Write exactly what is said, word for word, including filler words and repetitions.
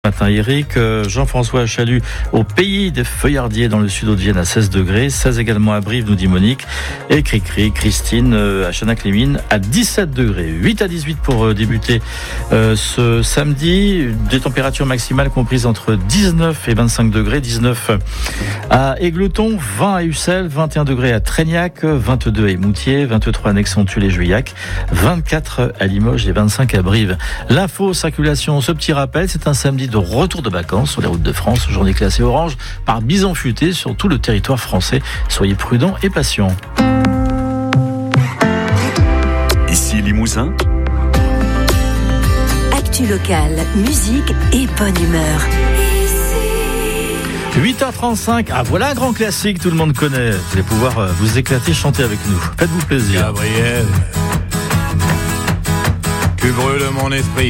Matin Eric, euh, Jean-François Chalut au pays des feuillardiers dans le sud de Vienne à seize degrés, seize également à Brive, nous dit Monique, et Cricri, Christine euh, à Chanac-les-Mines à dix-sept degrés, huit à dix-huit pour euh, débuter euh, ce samedi, des températures maximales comprises entre dix-neuf et vingt-cinq degrés, dix-neuf à Égletons, vingt à Ussel, vingt et un degrés à Traignac, vingt-deux à Émoutier, vingt-trois à Nexon-Tulle-et-Juillac, vingt-quatre à Limoges et vingt-cinq à Brive. L'info, circulation, ce petit rappel, c'est un samedi de retour de vacances sur les routes de France, journée classée orange par bison futé sur tout le territoire français. Soyez prudents et patients. Ici Limousin. Actu locale, musique et bonne humeur. huit heures trente-cinq, ah voilà un grand classique, tout le monde connaît. Vous allez pouvoir euh, vous éclater, chanter avec nous. Faites-vous plaisir. Gabriel, tu brûles mon esprit.